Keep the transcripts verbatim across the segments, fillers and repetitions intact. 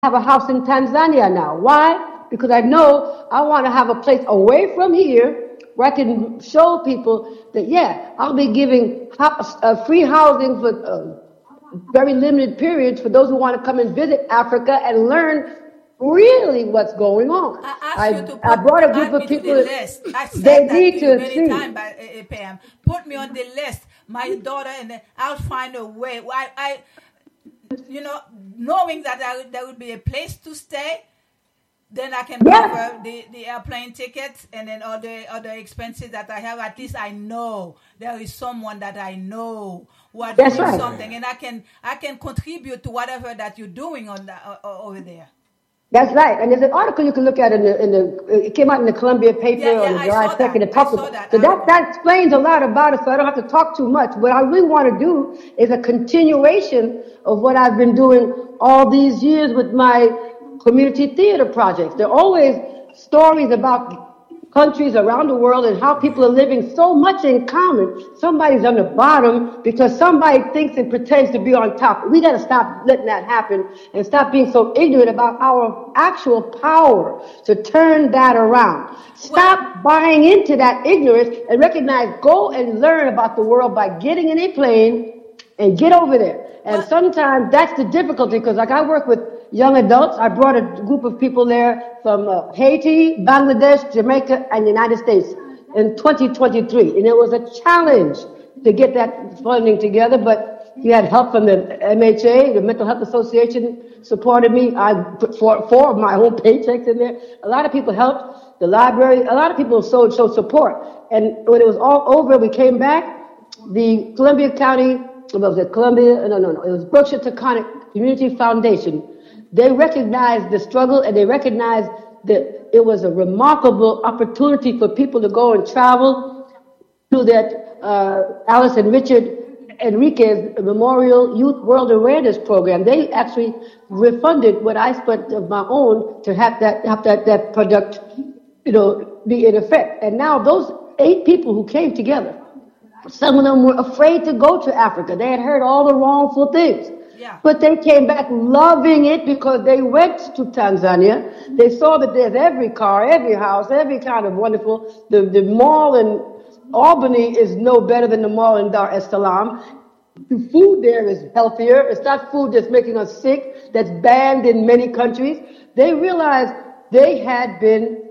have a house in Tanzania now. Why? Because I know I want to have a place away from here where I can show people that, yeah, I'll be giving house, uh, free housing for uh, very limited periods for those who want to come and visit Africa and learn really what's going on. I asked you I, to I put brought a group add of me to the people, list. I they said that to need you to many see. times, by uh, Pam. Put me on the list, my daughter, and then I'll find a way. I, I you know, knowing that I, there would be a place to stay, then I can Yes, cover the, the airplane tickets and then other other expenses that I have. At least I know there is someone that I know who are that's doing right. something, and I can I can contribute to whatever that you're doing on the, uh, uh, over there. That's right. And there's an article you can look at in the, in the it came out in the Columbia Yeah, paper on yeah, the I July saw second. that. It I talks saw about, that so that, article. that explains a lot about it, so I don't have to talk too much. What I really want to do is a continuation of what I've been doing all these years with my community theater projects. There are always stories about countries around the world and how people are living so much in common. Somebody's on the bottom because somebody thinks and pretends to be on top. We got to stop letting that happen and stop being so ignorant about our actual power to turn that around. Well, Stop buying into that ignorance and recognize, go and learn about the world by getting in a plane and get over there. And well, sometimes that's the difficulty because, like, I work with young adults. I brought a group of people there from uh, Haiti, Bangladesh, Jamaica, and the United States in twenty twenty-three. And it was a challenge to get that funding together, but you had help from the M H A, the Mental Health Association supported me. I put four, four of my own paychecks in there. A lot of people helped. The library, a lot of people showed, showed support. And when it was all over, we came back. The Columbia County, what was it, Columbia? No, no, no. It was Berkshire Taconic Community Foundation. They recognized the struggle and they recognized that it was a remarkable opportunity for people to go and travel to that uh, Alice and Richard Enriquez Memorial Youth World Awareness Program. They actually refunded what I spent of my own to have that have that, that product, you know, be in effect. And now those eight people who came together, some of them were afraid to go to Africa. They had heard all the wrongful things. yeah. But they came back loving it because they went to Tanzania. They saw that there's every car, every house, every kind of wonderful. The, the mall in Albany is no better than the mall in Dar es Salaam. The food there is healthier. It's not food that's making us sick, that's banned in many countries. They realized they had been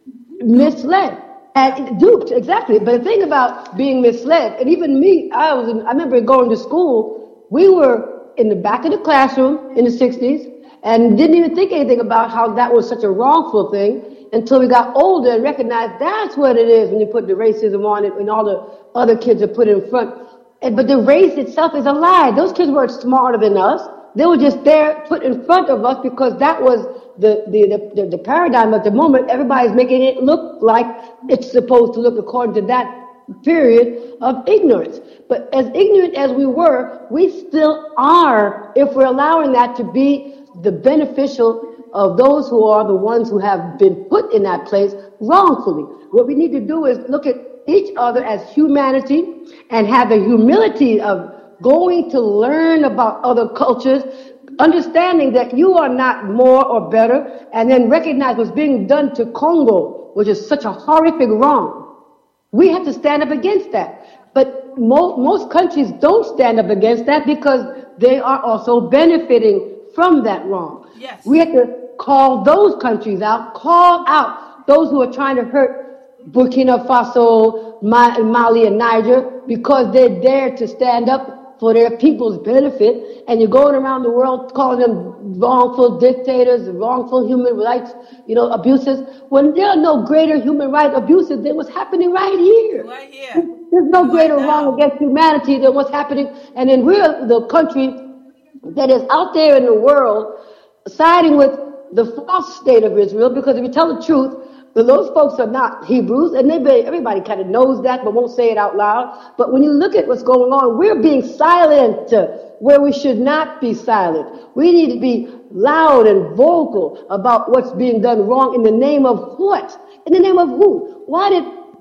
misled and duped, exactly. But the thing about being misled, and even me, I was in, I remember going to school, we were in the back of the classroom in the sixties and didn't even think anything about how that was such a wrongful thing until we got older and recognized that's what it is when you put the racism on it and all the other kids are put in front. And, but the race itself is a lie. Those kids weren't smarter than us. They were just there put in front of us because that was the, the, the, the paradigm at the moment. Everybody's making it look like it's supposed to look according to that period of ignorance. But as ignorant as we were, we still are if we're allowing that to be the beneficial of those who are the ones who have been put in that place wrongfully. What we need to do is look at each other as humanity and have the humility of going to learn about other cultures, understanding that you are not more or better, and then recognize what's being done to Congo, which is such a horrific wrong. We have to stand up against that. But mo- most countries don't stand up against that because they are also benefiting from that wrong. Yes. We have to call those countries out, call out those who are trying to hurt Burkina Faso, Mali, and Niger because they dare to stand up for their people's benefit, and you're going around the world calling them wrongful dictators, wrongful human rights, you know, abuses, when there are no greater human rights abuses than what's happening right here. Right here. There's no Right greater now. wrong against humanity than what's happening, and then we're the country that is out there in the world siding with the false state of Israel, because if you tell the truth, those folks are not Hebrews, and they, everybody kind of knows that, but won't say it out loud. But when you look at what's going on, we're being silent where we should not be silent. We need to be loud and vocal about what's being done wrong in the name of what? In the name of who? Why did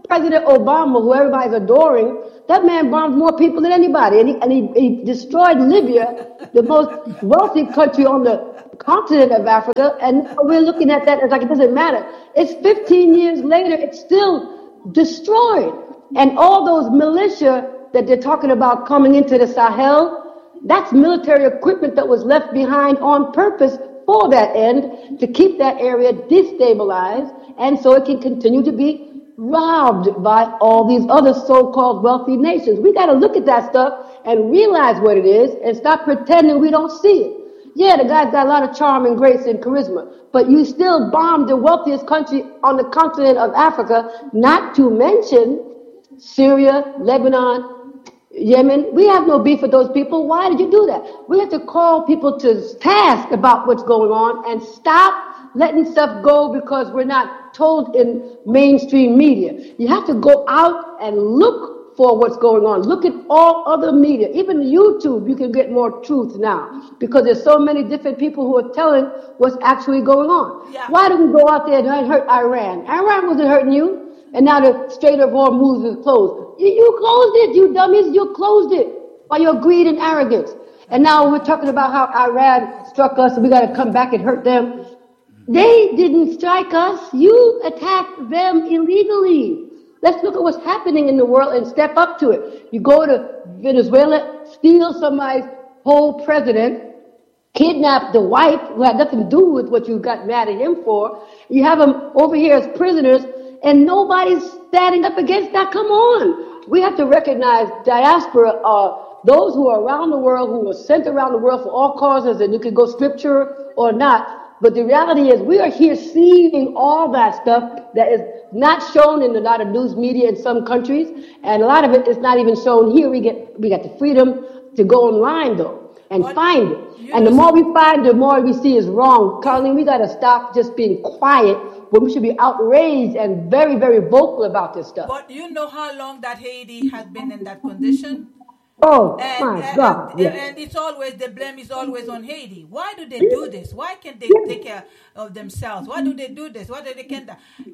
President Obama, who everybody's adoring, that man bombed more people than anybody. And he, and he, he destroyed Libya, the most wealthy country on the continent of Africa. And we're looking at that as like it doesn't matter. It's fifteen years later, it's still destroyed. And all those militia that they're talking about coming into the Sahel, that's military equipment that was left behind on purpose for that end, to keep that area destabilized, and so it can continue to be robbed by all these other so-called wealthy nations. We got to look at that stuff and realize what it is and stop pretending we don't see it. Yeah, the guy's got a lot of charm and grace and charisma, but you still bombed the wealthiest country on the continent of Africa, not to mention Syria, Lebanon, Yemen. We have no beef with those people. Why did you do that? We have to call people to task about what's going on and stop letting stuff go because we're not told in mainstream media. You have to go out and look for what's going on. Look at all other media. Even YouTube, you can get more truth now because there's so many different people who are telling what's actually going on. Yeah. Why do we go out there and hurt Iran? Iran wasn't hurting you. And now the Strait of Hormuz is closed. You, you closed it, you dummies. You closed it by your greed and arrogance. And now we're talking about how Iran struck us and we got to come back and hurt them. They didn't strike us. You attacked them illegally. Let's look at what's happening in the world and step up to it. You go to Venezuela, steal somebody's whole president, kidnap the wife who had nothing to do with what you got mad at him for. You have them over here as prisoners, and nobody's standing up against that. Come on. We have to recognize diaspora are those who are around the world, who are sent around the world for all causes, and you can go scripture or not. But the reality is we are here seeing all that stuff that is not shown in a lot of news media in some countries. And a lot of it is not even shown here. We get, we got the freedom to go online though and But find it. And the more we find, the more we see is wrong. Colleen, we got to stop just being quiet when we should be outraged and very, very vocal about this stuff. But you know how long that Haiti has been in that condition? Oh, And, my and, God. and, Yes. and it's always, the blame is always on Haiti. Why do they do this? Why can't they take care of themselves? Why do they do this? Why do they can't?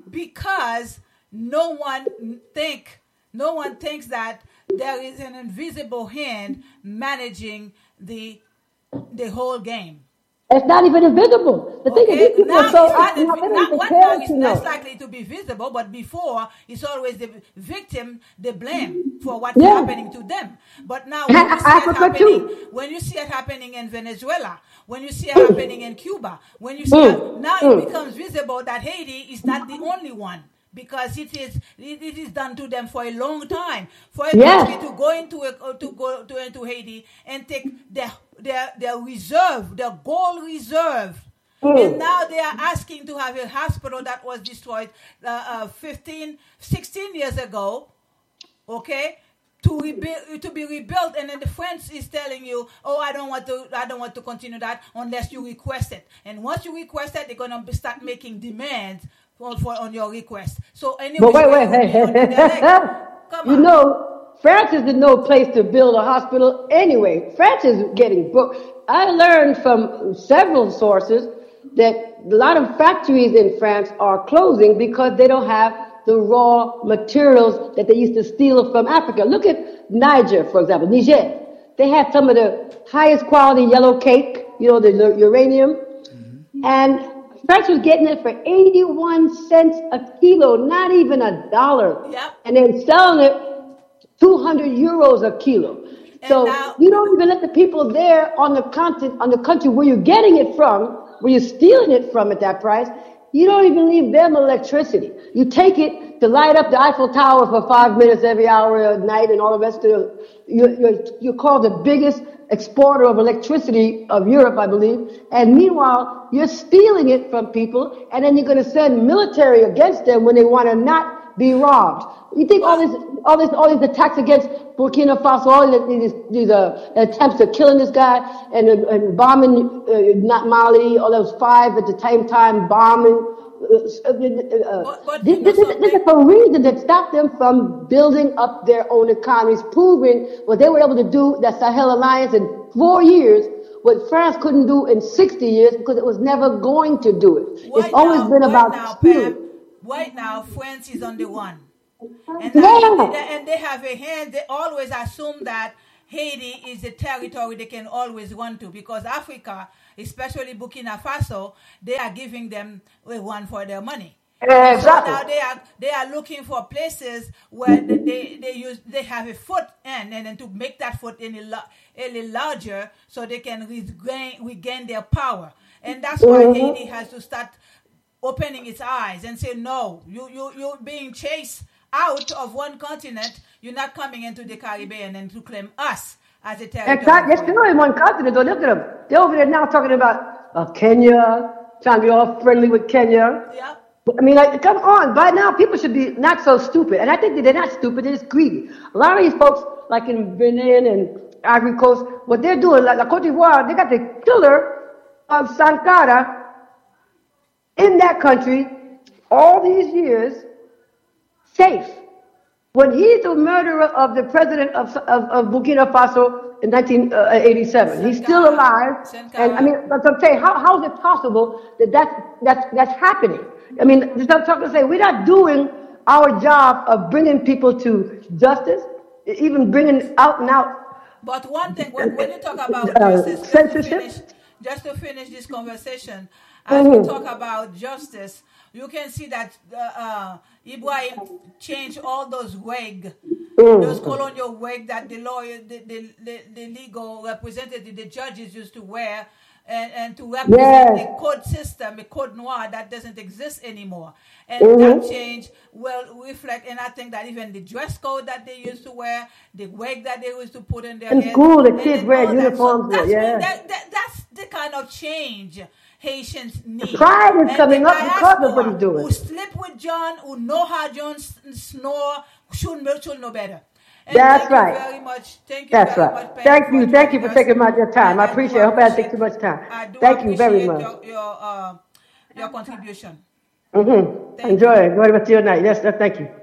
Because no one think, no one thinks that there is an invisible hand managing the the whole game. It's not even invisible. The thing is, Okay, these people now are so it's not, not not, even what prepared now is to less know. likely to be visible, but before it's always the victim, the blame for what's Yeah. happening to them. But now when you see it Africa happening, too. when you see it happening in Venezuela, when you see it happening in Cuba, when you see Mm. it, now Mm. it becomes visible that Haiti is not the only one. Because it is it, it is done to them for a long time. For a Yes. country to go into a, to go to into Haiti and take their their their reserve, their gold reserve, Mm. and now they are asking to have a hospital that was destroyed uh, uh, fifteen, sixteen years ago, okay, to rebuild, to be rebuilt, and then the French is telling you, oh, I don't want to, I don't want to continue that unless you request it. And once you request it, they're gonna be, start making demands for, for on your request. So anyway, But wait, wait, hey, hey, hey, hey. Come You on. know, France is in no place to build a hospital anyway. France is getting broke. I learned from several sources that a lot of factories in France are closing because they don't have the raw materials that they used to steal from Africa. Look at Niger, for example, Niger. They had some of the highest quality yellow cake, you know, the u- uranium. And France was getting it for eighty-one cents a kilo, not even a dollar. Yep. And then selling it two hundred euros a kilo. And So now- you don't even let the people there on the continent, on the country where you're getting it from, where you're stealing it from at that price, you don't even leave them electricity. You take it to light up the Eiffel Tower for five minutes every hour at night and all the rest of the, you're, you're, you're called the biggest exporter of electricity of Europe, I believe. And meanwhile, you're stealing it from people, and then you're going to send military against them when they want to not be robbed. You think all this, all this, all these attacks against Burkina Faso, all these, these uh, attempts of killing this guy and, uh, and bombing uh, not Mali, all those five at the same time bombing. Uh, uh, uh, But- but this, you know this, is, this is something? a reason that stopped them from building up their own economies, proving what they were able to do, that Sahel Alliance, in four years, what France couldn't do in sixty years because it was never going to do it. Right It's always now- been right about now, stealing. Pam, right now, France is on the run. And that, and, Yeah, they, and they have a hand. They always assume that Haiti is a territory they can always run to because Africa, especially Burkina Faso, they are giving them a run for their money. And so exactly. now they are they are looking for places where they, they, they use they have a foot in and then to make that foot any la- any larger so they can regain regain their power. And that's why Haiti Hmm. has to start opening its eyes and say, no, you you you're being chased out of one continent. You're not coming into the Caribbean and to claim us as a territory Exactly. for They're you. still in one continent, though. Look at them. They're over there now talking about uh, Kenya, trying to be all friendly with Kenya. Yeah. But, I mean, like, come on. By now, people should be not so stupid. And I think that they're not stupid. They're just greedy. A lot of these folks, like in Benin and Ivory Coast, what they're doing, like, like Cote d'Ivoire, they got the killer of Sankara in that country all these years safe. When he's the murderer of the president of, of, of Burkina Faso in nineteen eighty-seven, he's still Sankara. alive. And I Sankara. mean, that's what I'm saying. How, how is it possible that that's, that's, that's happening? I mean, just I'm talking to say, we're not doing our job of bringing people to justice, even bringing out and out But one thing, when when you talk about uh, justice, just to finish, censorship. just to finish this conversation, as we talk Hmm. about justice, you can see that uh, uh, Ibrahim changed all those wig, those Mm. colonial wig that the lawyer, the, the, the, the legal representative, the judges used to wear, and, and to represent Yes. a code system, a code noir that doesn't exist anymore. And that Hmm. change will reflect, and I think that even the dress code that they used to wear, the wig that they used to put in their In head, school, the and, kids and wear all that. So uniforms. that's when Yeah. that, that that's the kind of change Haitians The need. pride is And the coming up because of what he's diaspora doing. who sleep with John, who know how John s- snore, should know, should know better. And That's thank you right. very much. Thank you That's very right. much, Penny, Thank for you. Thank you joining for us. taking my your time. And I I do appreciate it. I hope I didn't take appreciate too much time. I do Thank you very appreciate much. your your uh, your contribution. Hmm. Thank Enjoy you. it. Enjoy the rest of your night. Yes, yes, thank you.